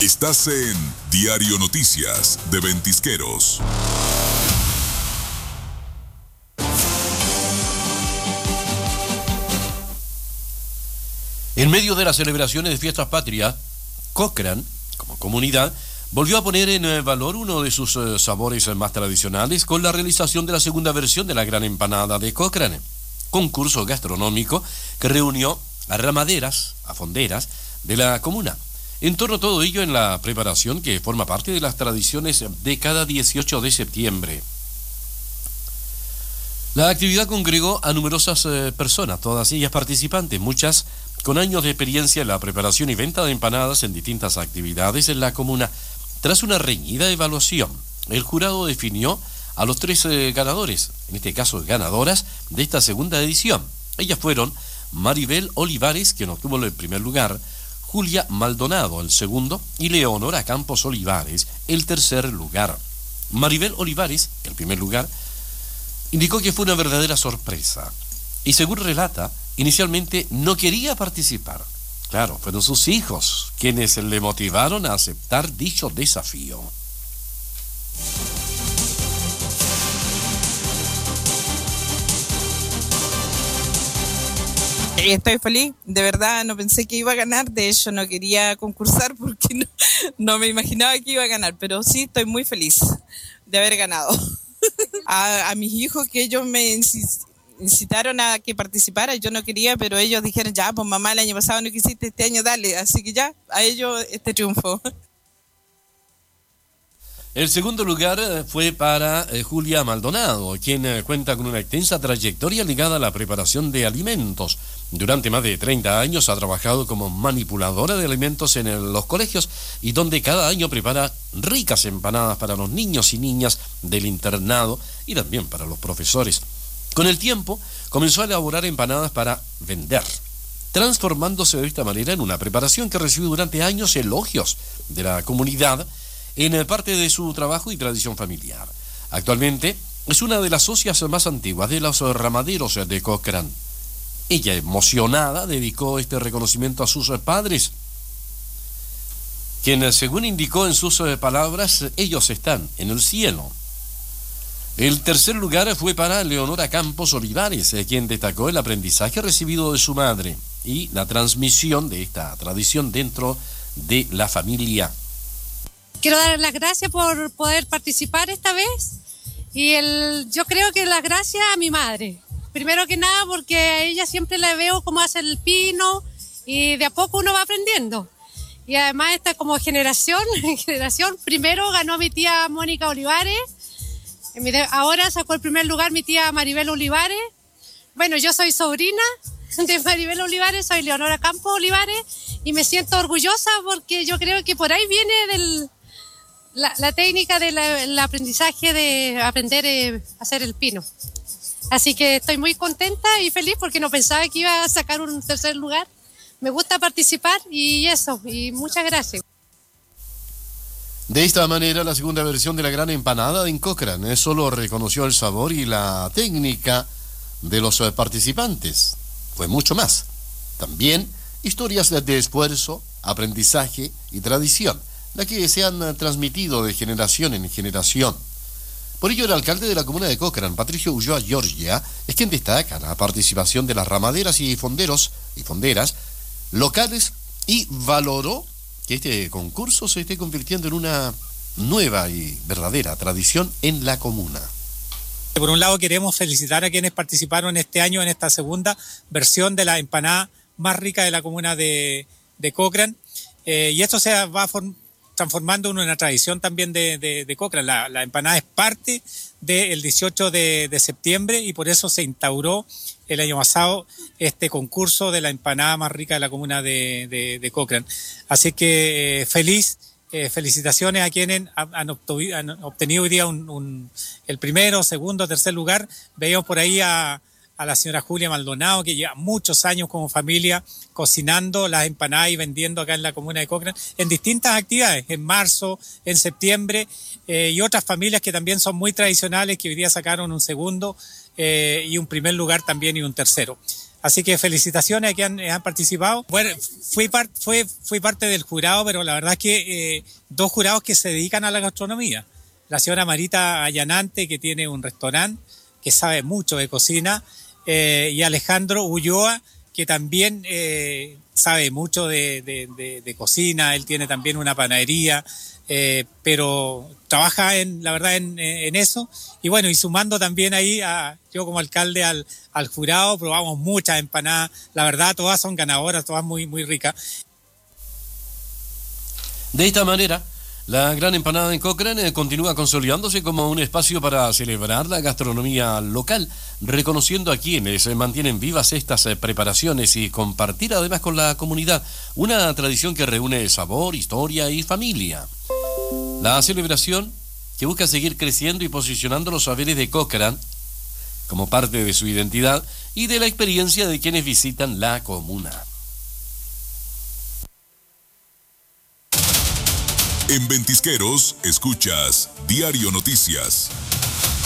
Estás en Diario Noticias de Ventisqueros. En medio de las celebraciones de Fiestas Patrias, Cochrane, como comunidad, volvió a poner en valor uno de sus sabores más tradicionales con la realización de la segunda versión de la Gran Empanada de Cochrane, concurso gastronómico que reunió a ramaderas, a fonderas de la comuna. En torno a todo ello en la preparación que forma parte de las tradiciones de cada 18 de septiembre. La actividad congregó a numerosas personas, todas ellas participantes, muchas con años de experiencia en la preparación y venta de empanadas en distintas actividades en la comuna. Tras una reñida evaluación, el jurado definió a los 3 ganadores, en este caso ganadoras, de esta segunda edición. Ellas fueron Maribel Olivares, quien obtuvo el primer lugar, Julia Maldonado el segundo y Leonora Campos Olivares el tercer lugar. Maribel Olivares, el primer lugar, indicó que fue una verdadera sorpresa y, según relata, inicialmente no quería participar. Claro, fueron sus hijos quienes le motivaron a aceptar dicho desafío. Estoy feliz, de verdad no pensé que iba a ganar, de hecho no quería concursar porque no me imaginaba que iba a ganar, pero sí estoy muy feliz de haber ganado. A mis hijos, que ellos me incitaron a que participara, yo no quería, pero ellos dijeron, ya, pues mamá, el año pasado no quisiste, este año dale, así que ya, a ellos este triunfo. El segundo lugar fue para Julia Maldonado, quien cuenta con una extensa trayectoria ligada a la preparación de alimentos. Durante más de 30 años ha trabajado como manipuladora de alimentos en los colegios y donde cada año prepara ricas empanadas para los niños y niñas del internado y también para los profesores. Con el tiempo comenzó a elaborar empanadas para vender, transformándose de esta manera en una preparación que recibió durante años elogios de la comunidad en parte de su trabajo y tradición familiar. Actualmente es una de las socias más antiguas de los ramaderos de Cochrane. Ella, emocionada, dedicó este reconocimiento a sus padres, quien, según indicó en sus palabras, ellos están en el cielo. El tercer lugar fue para Leonora Campos Olivares, quien destacó el aprendizaje recibido de su madre y la transmisión de esta tradición dentro de la familia. Quiero dar las gracias por poder participar esta vez y yo creo que las gracias a mi madre. Primero que nada porque a ella siempre la veo cómo hace el pino y de a poco uno va aprendiendo. Y además esta como generación, primero ganó mi tía Mónica Olivares, ahora sacó el primer lugar mi tía Maribel Olivares. Bueno, yo soy sobrina de Maribel Olivares, soy Leonora Campos Olivares y me siento orgullosa porque yo creo que por ahí viene la técnica del aprendizaje de aprender a hacer el pino. Así que estoy muy contenta y feliz porque no pensaba que iba a sacar un tercer lugar. Me gusta participar y eso, y muchas gracias. De esta manera, la segunda versión de la Gran Empanada en Cochrane solo reconoció el sabor y la técnica de los participantes. Fue mucho más. También historias de esfuerzo, aprendizaje y tradición, las que se han transmitido de generación en generación. Por ello, el alcalde de la comuna de Cochrane, Patricio Ulloa Giorgia, es quien destaca la participación de las ramaderas y fonderos y fonderas locales y valoró que este concurso se esté convirtiendo en una nueva y verdadera tradición en la comuna. Por un lado, queremos felicitar a quienes participaron este año en esta segunda versión de la empanada más rica de la comuna de Cochrane, y esto se va transformando en una tradición también de Cochrane. La empanada es parte del 18 de septiembre y por eso se instauró el año pasado este concurso de la empanada más rica de la comuna de Cochrane. Así que felicitaciones a quienes han obtenido hoy día el primero, segundo, tercer lugar. Veíamos por ahí a la señora Julia Maldonado, que lleva muchos años como familia cocinando las empanadas y vendiendo acá en la comuna de Cochrane en distintas actividades, en marzo, en septiembre, y otras familias que también son muy tradicionales, que hoy día sacaron un segundo y un primer lugar también y un tercero. Así que felicitaciones a quienes han participado. Bueno, fui parte del jurado, pero la verdad es que 2 jurados que se dedican a la gastronomía. La señora Marita Allanante, que tiene un restaurante, que sabe mucho de cocina, y Alejandro Ulloa, que también sabe mucho de cocina. Él tiene también una panadería, pero trabaja la verdad en eso. Y bueno, y sumando también ahí yo como alcalde al jurado, probamos muchas empanadas. La verdad, todas son ganadoras, todas muy, muy ricas. De esta manera, la Gran Empanada en Cochrane continúa consolidándose como un espacio para celebrar la gastronomía local, reconociendo a quienes mantienen vivas estas preparaciones y compartir además con la comunidad una tradición que reúne sabor, historia y familia. La celebración, que busca seguir creciendo y posicionando los saberes de Cochrane como parte de su identidad y de la experiencia de quienes visitan la comuna. En Ventisqueros, escuchas Diario Noticias.